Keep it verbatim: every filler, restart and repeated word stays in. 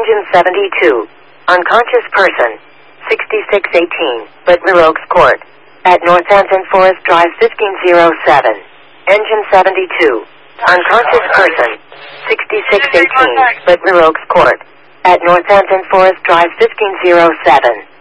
Engine seventy-two. Unconscious person. sixty-six eighteen. Whitmer Oaks Court. At Northampton Forest Drive fifteen oh seven. Engine seventy-two. Unconscious person. sixty-six eighteen. Whitmer Oaks Court. At Northampton Forest Drive fifteen oh seven.